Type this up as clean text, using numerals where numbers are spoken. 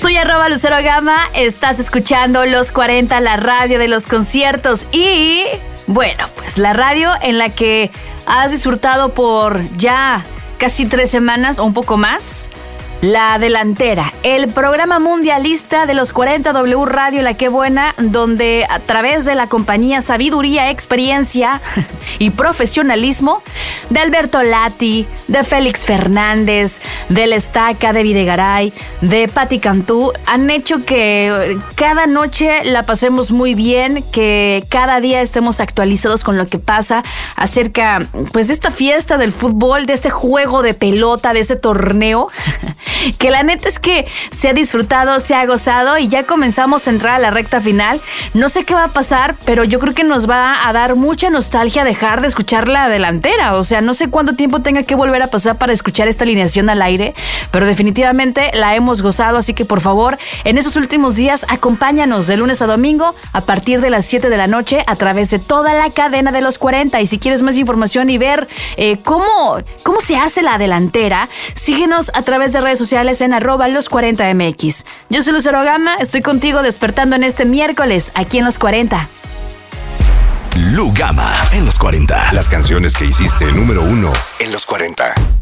Soy @LuceroGama, estás escuchando Los 40, la radio de los conciertos y, bueno, pues la radio en la que has disfrutado por ya casi 3 semanas o un poco más. La Delantera, el programa mundialista de los 40 W Radio La Qué Buena, donde a través de la compañía Sabiduría, Experiencia y Profesionalismo de Alberto Lati, de Félix Fernández, del Estaca, de Videgaray, de Patti Cantú, han hecho que cada noche la pasemos muy bien, que cada día estemos actualizados con lo que pasa acerca pues de esta fiesta del fútbol, de este juego de pelota, de este torneo. Que la neta es que se ha disfrutado, se ha gozado y ya comenzamos a entrar a la recta final. No sé qué va a pasar, pero yo creo que nos va a dar mucha nostalgia dejar de escuchar La Delantera. O sea, no sé cuánto tiempo tenga que volver a pasar para escuchar esta alineación al aire, pero definitivamente la hemos gozado, así que por favor, en esos últimos días, acompáñanos de lunes a domingo a partir de las 7 de la noche a través de toda la cadena de los 40. Y si quieres más información y ver cómo se hace La Delantera, síguenos a través de redes sociales en @los40mx. Yo soy Lucero Gama, estoy contigo despertando en este miércoles aquí en Los 40. Lu Gama en Los 40. Las canciones que hiciste número 1 en Los 40.